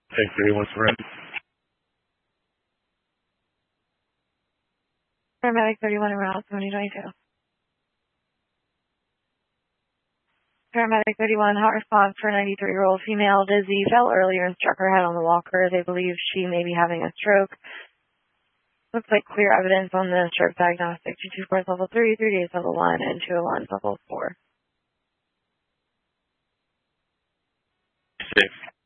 Take 31 surrender. Paramedic 31 around 2022. Paramedic 31, hot response for a 93-year-old female. Dizzy, fell earlier and struck her head on the walker. They believe she may be having a stroke. Looks like clear evidence on the stroke diagnostic. 2 course level 3, 3 days level 1, and 2 alarms level 4. 6.